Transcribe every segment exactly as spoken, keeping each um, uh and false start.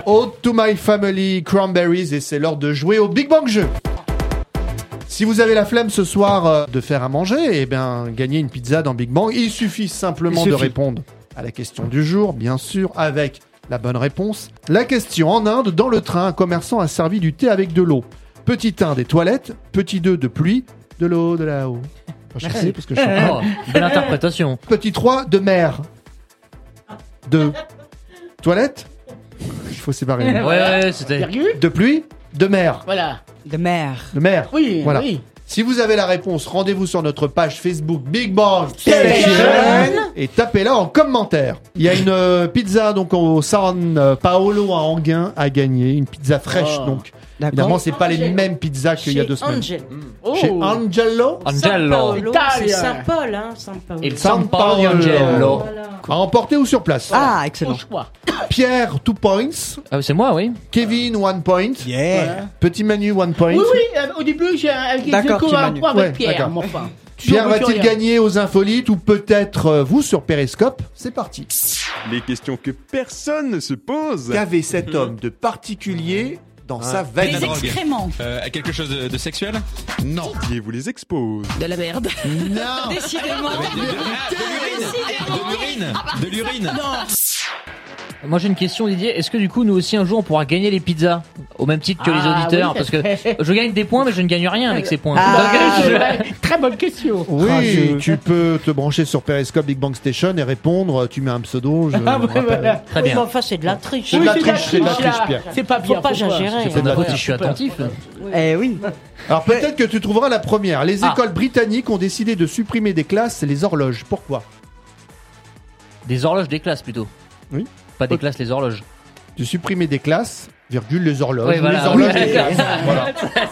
Ode to My Family, Cranberries, et c'est l'heure de jouer au Big Bang Jeu. Si vous avez la flemme ce soir euh, de faire à manger, eh bien, gagnez une pizza dans Big Bang. Il suffit simplement Il de suffit. répondre à la question du jour, bien sûr, avec la bonne réponse. La question: en Inde, dans le train, un commerçant a servi du thé avec de l'eau. Petit un, des toilettes. Petit deux, de pluie. De l'eau, de la eau. Enfin, je sais parce que je suis en- Oh, belle interprétation. Petit trois, de mer. De toilettes. Il faut séparer. Ouais, ouais, c'était. Virgule. De pluie. De mer. Voilà. De mer. De mer. Oui, Voilà. oui. Si vous avez la réponse, rendez-vous sur notre page Facebook Big Bang Station et tapez-la en commentaire. Il y a une euh, pizza donc au San euh, Paolo à Anguin à gagner, une pizza fraîche Oh. donc. Évidemment, D'accord. c'est pas les mêmes pizzas qu'il y a deux Chez semaine. Angel. Oh. Chez Angelo Angelo. San Paolo, c'est Italia. Saint-Paul, hein, Saint-Paul. Il San San Paolo Paolo. Angelo. Voilà. à emporter ou sur place. Ah, Au excellent. choix. Pierre, two points. Ah, c'est moi, oui. Kevin, one point. Yeah. Petit Manu, one point. Oui, oui, euh, au début, j'ai un D'accord, j'ai petit un Manu. point avec Ouais, Pierre, d'accord. mais enfin. Pierre Toujours va-t-il rien. gagner aux Infolites ou peut-être euh, vous sur Périscope? C'est parti. Les questions que personne ne se pose. Qu'avait cet homme de particulier dans sa Des valise? excréments. Euh, quelque chose de, de sexuel? Non. Didier vous les expose. De la merde. Non. Décidément. De l'urine? De l'urine? Moi, j'ai une question, Didier. Est-ce que du coup, nous aussi, un jour, on pourra gagner les pizzas au même titre que les Ah, auditeurs? oui, Parce ça que serait- je gagne des points, mais je ne gagne rien avec ces points. Ah. Donc, C'est je- vrai. Très bonne question. Oui, Ah, je- tu peux te brancher sur Periscope Big Bang Station et répondre. Tu mets un pseudo. Je Ah, me ouais, rappelle. voilà. Très Oui, mais bien. enfin, c'est de la triche. C'est de la Oui, triche, c'est de la là. triche, Pierre. C'est pas bien. Faut pas exagérer. c'est C'est de la pas faute si je suis super. attentif. Eh oui. Alors peut-être que tu trouveras la première. Les Ah. écoles britanniques ont décidé de supprimer des classes les horloges. Pourquoi? Des horloges des classes, plutôt. Oui. Pas des Ok. classes, les horloges. De supprimer des classes, virgule, les horloges. Oui, ou voilà, les horloges oui. des classes. Voilà.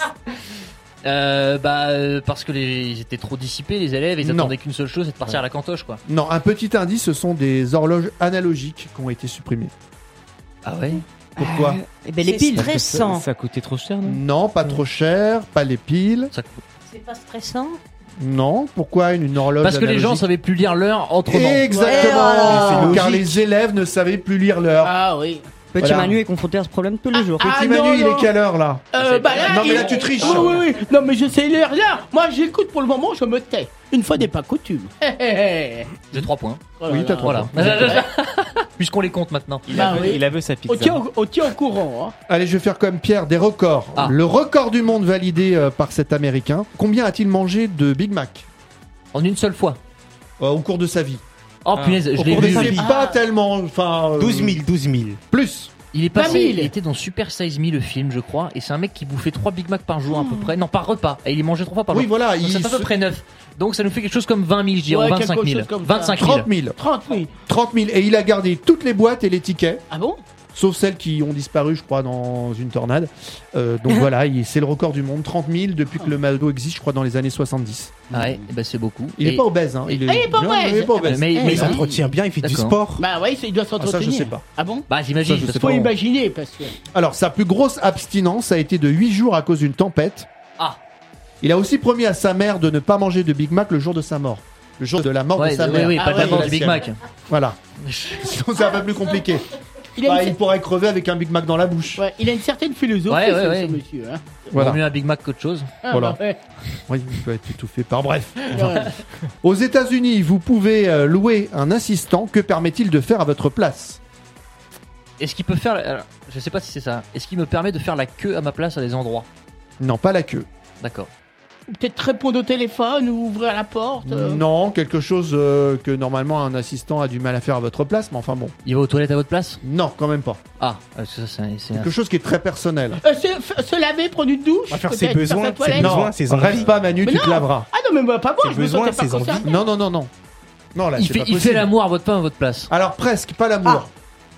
Euh, bah, euh, parce que les, ils étaient trop dissipés, les élèves, ils Non. attendaient qu'une seule chose, c'est de partir à la cantoche, quoi. Non, un petit indice, ce sont des horloges analogiques qui ont été supprimées. Ah ouais? Pourquoi? Eh ben, les C'est piles. stressant. Ça coûtait trop cher, non? Non, pas trop cher, pas les piles. Ça coûte- C'est pas stressant. Non, pourquoi une, une horloge Parce que les gens analogique? savaient plus lire l'heure autrement. Exactement. Ouais, voilà. Car Logique. les élèves ne savaient plus lire l'heure. Ah oui. Petit Voilà. Manu est confronté à ce problème tous les jours. Ah, Petit non, Manu, il non. est quelle heure là? Euh, bah là, Non, mais il- là, tu triches. Oui, oui, oui. Non, mais je sais lire là. Moi, j'écoute pour le moment, je me tais. Une fois n'est pas coutume. J'ai trois points. Oui, t'as trois Voilà. Puisqu'on les compte maintenant. Il, Bah a, oui. il a vu sa pizza. On tient, au- on tient au courant. Hein. Allez, je vais faire comme Pierre des records. Ah. Le record du monde validé euh, par cet Américain. Combien a-t-il mangé de Big Mac En une seule fois. euh, au cours de sa vie? Oh punaise, je Au l'ai cours de vu. sa vie, pas tellement. Enfin, euh, douze mille, douze mille. Plus. Il est vingt passé, mille. il était dans Super Size Me, le film, je crois, et c'est un mec qui bouffait trois Big Mac par jour à peu près. Non, par repas. Et il mangeait trois fois par Oui, jour. voilà. Donc Il c'est à peu se- près neuf. Donc ça nous fait quelque chose comme vingt mille, je dirais, Ouais, ou vingt-cinq quelque mille. chose comme ça. vingt-cinq mille. trente mille. trente mille. trente mille. Et il a gardé toutes les boîtes et les tickets. Ah bon? Sauf celles qui ont disparu, je crois, dans une tornade. Euh, donc voilà, il- c'est le record du monde. trente mille depuis que le McDo existe, je crois, dans les années soixante-dix. Ah ouais, eh ben c'est beaucoup. Il Et- est pas obèse, hein. Il est, Ah, il est pas Non, obèse. il est pas obèse. Mais, Mais mais il s'entretient bien, il fait du D'accord. sport. Bah oui, il doit Ah, ça, s'entretenir. je sais pas. Ah bon? Bah j'imagine. Ça, je parce sais que- Faut imaginer parce que. Alors, sa plus grosse abstinence a été de huit jours à cause d'une tempête. Ah. Il a aussi promis à sa mère de ne pas manger de Big Mac le jour de sa mort. Le jour de la mort Ouais, de sa oui, mère. oui, Ah pas de ouais, la mort la du Big sienne. Mac. Voilà. Sinon, c'est un peu plus compliqué. Il a, Bah, une... il pourrait crever avec un Big Mac dans la bouche. ouais, il a une certaine philosophie, Ouais, ouais, ce, ouais. ce monsieur. Hein. Voilà. Vaut mieux un Big Mac qu'autre chose. Ah, Voilà. bah, ouais. Oui, il peut être étouffé par. Bref. Ouais. Aux États-Unis, vous pouvez euh, louer un assistant. Que permet-il de faire à votre place? Est-ce qu'il peut faire. alors, je sais pas si c'est ça. Est-ce qu'il me permet de faire la queue à ma place à des endroits? Non, pas la queue. D'accord. Peut-être répondre au téléphone ou ouvrir la porte. euh. Non, quelque chose euh, que normalement un assistant a du mal à faire à votre place, mais enfin bon. Il va aux toilettes à votre place? Non, quand même pas. Ah, parce que ça, c'est. c'est un- Quelque chose qui est très personnel. Euh, se, f- se laver, prendre une douche. On va faire ses peut-être, besoins, sa ses toilette. besoins. Non, ses rêve envies. pas Manu, Mais tu non. te laveras. Ah non, mais moi, pas moi, Ses je me besoins, sentais pas ses envies. concerné. Non, non, non, non. Non, là, il c'est fait, pas il possible. fait l'amour à votre femme à votre place. Alors presque, pas l'amour.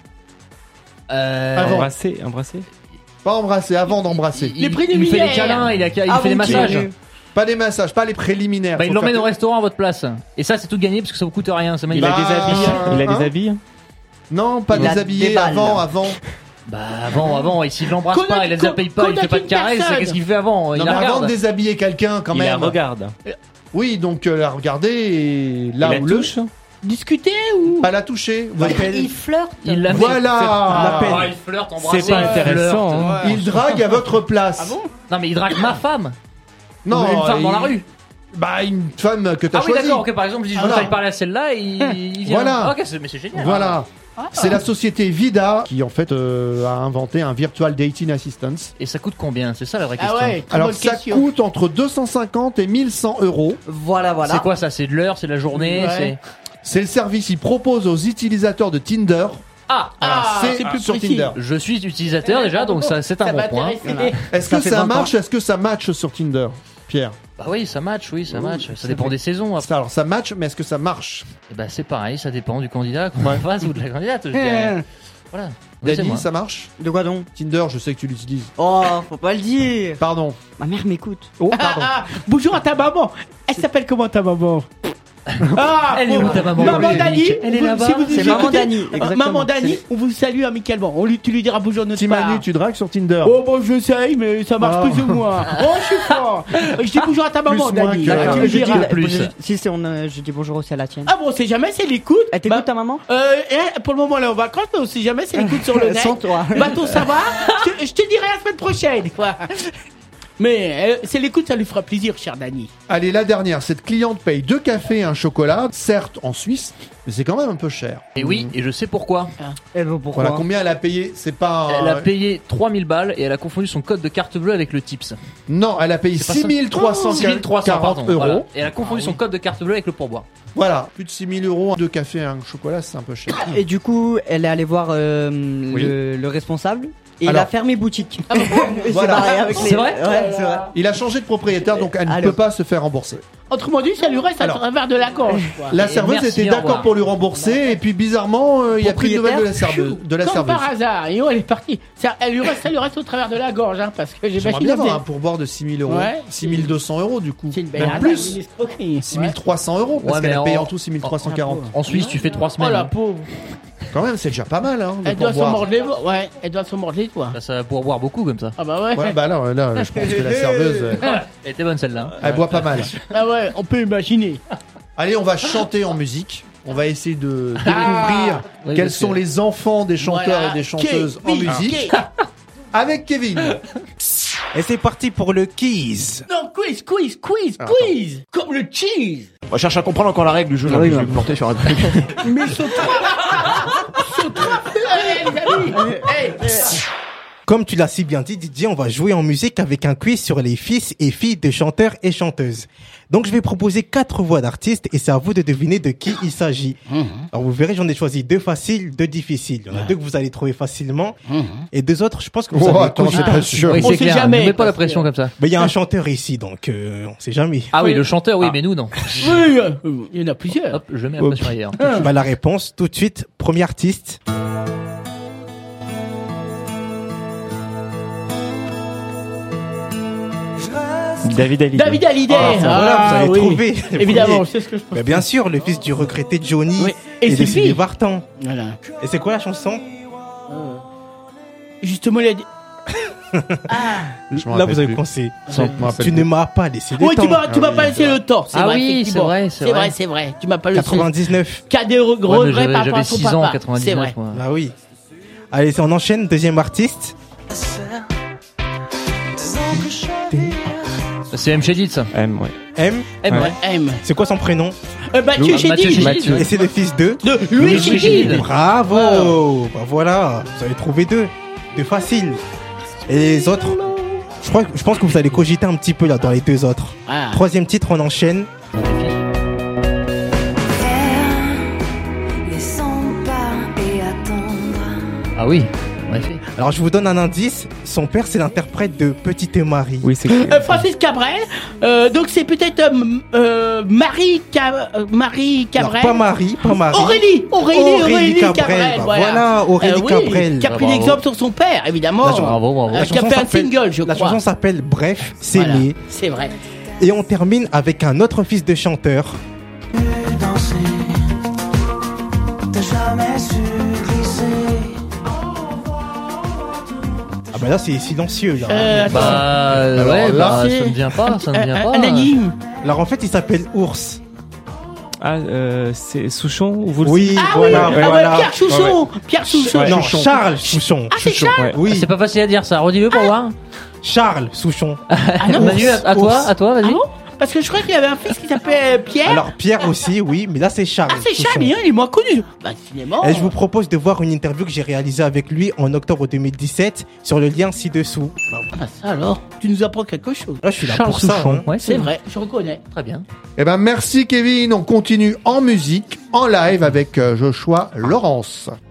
Euh, Avant. Embrasser, embrasser. Pas embrasser, avant d'embrasser. Il, Les il- il préliminaires. fait des câlins, il, a- il fait Avant des qu'il massages. ait- Pas les massages, pas les préliminaires. Bah, il Faut l'emmène faire au que- restaurant à votre place. Et ça, c'est tout gagné parce que ça vous coûte rien. C'est Il magnifique. a des Bah, habits. Il a hein des habits. Non, pas Il a déshabillé des balles. avant, avant. Bah, avant, avant. Et s'il l'embrasse Qu'on a- pas, il la qu'on- paye pas, il qu'on fait a pas de qu'une caresse, personne. qu'est-ce qu'il fait avant? Il Non, la mais avant regarde. de déshabiller quelqu'un, quand Il la même. regarde. Oui, donc euh, la regarder et là Il la où le. touche. discuter ou Pas la toucher. Vous voyez. Il flirte. Il l'a Voilà. Ah, il flirte, embrasser, C'est pas il intéressant. flirte. hein. Il drague à votre place. Ah bon? Non, mais il drague ma femme. Non, Ou une femme il- dans la rue. Bah, une femme que t'as Ah oui, choisie. d'accord. Ok, par exemple, je dis je Ah veux non. aller parler à celle-là et il, il vient. Voilà. Ok, c'est- mais c'est génial. Voilà. C'est la société Vida qui en fait euh, a inventé un virtual dating assistance. Et ça coûte combien? C'est ça la vraie Ah question. ouais, très Alors bonne ça question. coûte entre deux cent cinquante et mille cent euros. Voilà, voilà. C'est quoi ça? C'est de l'heure, c'est de la journée, Ouais. c'est. C'est le service, il propose aux utilisateurs de Tinder. Ah, Voilà, Ah, c'est c'est plus sur précis. Tinder. je suis utilisateur déjà, donc ça c'est un Ça bon point. m'intéresse. Est-ce Ça que fait ça vingt marche? Est-ce que ça match sur Tinder, Pierre? Bah oui, ça match, oui, ça match. Ça ça dépend fait- des saisons. Après. Ça, Alors ça match, mais est-ce que ça marche? Et bah c'est pareil, ça dépend du candidat qu'on en face ou de la candidate. Je dirais. Voilà. Oui, c'est Dani, moi. ça marche? De quoi donc? Tinder, je sais que tu l'utilises. Oh, faut pas le dire. Pardon. Ma mère m'écoute. Oh, pardon. Ah, bonjour à ta maman. Elle s'appelle comment ta maman? Ah, Elle est où, bon, ta maman? Maman Oui, Dani. elle est vous- là-bas. si vous C'est nous maman écoutez, Dani, euh, exactement. Maman Dani, C'est- on vous salue amicalement. On lui, tu lui diras bonjour de notre Petit part. Manu, tu dragues sur Tinder. Oh bon, j'essaye, mais ça marche Ah. plus ou moins. Oh, je suis fort. Je dis bonjour à ta maman, Plus moins Dani. que- Tu D'accord. lui Je dis diras. le plus. Je- Si, c'est on, euh, je dis bonjour aussi à la tienne. Ah bon, on sait jamais, c'est l'écoute. Elle t'écoute Bah, ta maman? euh, eh, pour le moment, elle est en vacances, mais on sait jamais, c'est l'écoute sur le net. Sans toi. Bateau, ça va? je, je te dirai la semaine prochaine, quoi. Mais euh, c'est l'écoute, ça lui fera plaisir, cher Dani. Allez, la dernière. Cette cliente paye deux cafés et un chocolat, certes en Suisse, mais c'est quand même un peu cher. Et oui, et je sais pourquoi. Et ben pourquoi? Voilà, combien elle a payé? C'est pas un... Elle a payé trois mille balles et elle a confondu son code de carte bleue avec le tips. Non, elle a payé C'est pas ça. six mille trois cent six mille trois cents, quarante pardon, euros. voilà. Et elle a confondu son code de carte bleue avec le pourboire. Voilà, plus de six mille euros, deux cafés et un chocolat, c'est un peu cher. Et du coup, elle est allée voir euh, Oui. le, le responsable et il Alors. a fermé boutique. C'est Voilà. barré avec les- C'est vrai Ouais, c'est vrai. Il a changé de propriétaire, donc elle ne Allô. peut pas se faire rembourser. Autrement dit, ça lui reste Alors. à travers de la gorge, quoi. La Et serveuse merci, était au d'accord revoir. pour lui rembourser, et puis bizarrement, euh, il n'y a plus de nouvelles de la Propriétaire. serveuse. De la Comme serveuse. par hasard. Et oh, elle est partie. Ça, elle lui reste, ça lui reste au travers de la gorge, hein, parce que J'aimerais j'imagine bien que avoir un pourboire de six mille euros. Ouais. six mille deux cents euros du coup. c'est une belle Même arnaque, plus. une escroquerie. six mille trois cents euros, parce Ouais, qu'elle mais a payé en- en tout six mille trois cent quarante. En Suisse, tu fais trois Oh semaines. la hein. pauvre. Quand même, c'est déjà pas mal, hein. de Elle doit se pourboire. mordre les doigts. Ouais, elle doit se mordre les doigts. Là, ça va pouvoir boire beaucoup comme ça. Ah bah ouais. Ouais, bah là, là, je pense que la serveuse, euh, Elle était bonne celle-là. elle boit pas mal. Ah ouais, on peut imaginer. Allez, on va chanter en musique. On va essayer de découvrir Oui, quels parce sont que- les enfants des chanteurs Voilà. et des chanteuses en Kevin, musique. Kevin. Avec Kevin. Et c'est parti pour le quiz. Non, quiz, quiz, quiz, Attends. quiz. Comme le cheese. On cherche à comprendre encore la règle du jeu. Ah là, oui, je bah. vais me planter sur un truc. Mais saute. Saute. Eh, les amis. Eh, eh. Comme tu l'as si bien dit, Didier, on va jouer en musique avec un quiz sur les fils et filles de chanteurs et chanteuses. Donc je vais proposer quatre voix d'artistes et c'est à vous de deviner de qui il s'agit. Alors vous verrez, j'en ai choisi deux faciles, deux difficiles. Il y en a deux que vous allez trouver facilement et deux autres, je pense que vous Oh, allez attends, cogiter c'est un pas petit sûr. peu. Oui, On c'est sait clair. jamais, Ne mets pas la parce que- pression comme ça. Mais il y a un chanteur ici, donc euh, on sait jamais. Ah oui, le chanteur, oui, Ah. mais nous non. Oui, euh, il y en a plusieurs. Hop, je mets la pression ailleurs. Bah, la réponse, tout de suite, premier artiste. David Hallyday. David Hallyday. Ah, voilà, vous avez oui. trouvé. Évidemment, c'est ce que je pense. Bah, bien sûr, le fils du regretté Johnny Oui. et, Et de Sylvie. Sylvie Vartan. Voilà. Et c'est quoi la chanson? Justement, il a dit. Je m'en Là, rappelle vous avez plus. pensé. Je m'en rappelle Tu plus. ne m'as pas laissé le Oui, temps. tu m'as, tu Ah m'as oui, pas c'est laissé vrai. le temps. C'est Ah vrai, oui, effectivement. c'est vrai, c'est C'est vrai. vrai, c'est vrai. Tu m'as pas laissé. quatre-vingt-dix-neuf. Qu'a des Ouais, gros mais regrets j'avais par rapport j'avais à son six ans en papa. C'est quatre-vingt-dix-neuf. vrai. moi. Ah oui. Allez, on enchaîne. Deuxième artiste. C'est M. Chedid, ça. M, ouais. M. M, Ouais. ouais. M. C'est quoi son prénom? Euh, Mathieu Lou- Chédid. Mathieu Chédid. Mathieu. Et c'est le fils de. De Louis Louis Chédid. Chédid. Bravo. Bah voilà. Vous avez trouvé deux. Deux faciles. Et les autres? Je crois, je pense que vous allez cogiter un petit peu là dans les deux autres. Ah. Troisième titre, on enchaîne. Ah oui, en effet. Alors je vous donne un indice. Son père, c'est l'interprète de Petite Marie. Oui, c'est. Euh, Francis Cabrel. Euh, donc c'est peut-être euh, m- euh, Marie Ca- euh, Marie Alors Cabrel. pas Marie, pas Marie. Aurélie, Aurélie, Aurélie Aurélie Cabrel, Cabrel. bah voilà. voilà, Aurélie Euh, oui, Cabrel. Qui a pris Bravo. l'exemple sur son père, évidemment. La chanson- Bravo, bravo. Euh, La qui a chanson fait un s'appelle- single, je La crois. chanson s'appelle Bref, c'est Voilà, les. c'est vrai. Et on termine avec un autre fils de chanteur. Ah bah là c'est silencieux là. Euh, attends. Bah, Alors ouais, là, bah, c'est- ça ne vient pas, ça ne Un- vient un- pas. Un anime. Alors en fait il s'appelle Ours. Ah, euh, c'est Souchon ou vous le Oui, Ah voilà, oui, ah ouais, voilà. Pierre Chouchon, Pierre Chouchon. Non, Chouchon. Charles Souchon. Ah, c'est Charles. Ouais. Oui, C'est pas facile à dire ça. Redis-le pour voir. Charles Souchon. Ah non, Manu, à, à toi, ours. à toi, Ah vas-y. bon? Parce que je crois qu'il y avait un fils qui s'appelait euh, Pierre. Alors Pierre aussi, oui, mais là c'est Charles. ah, c'est Souchon. Charles, hein, il est moins connu. Bah, cinéma. Et je vous propose de voir une interview que j'ai réalisée avec lui en octobre deux mille dix-sept sur le lien ci-dessous. Ah, ça alors, tu nous apprends quelque chose. Là, je suis là Charles pour ça. Souchon. hein. Ouais, C'est vrai, je reconnais. Très bien. Eh ben merci Kevin, on continue en musique, en live avec euh, Joshua Laurence.